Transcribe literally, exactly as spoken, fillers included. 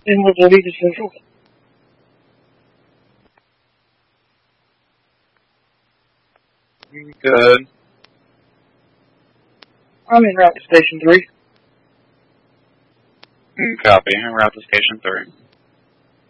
Inwood Levy to Central. Good. I'm en route to Station three. Copy. En route to Station three.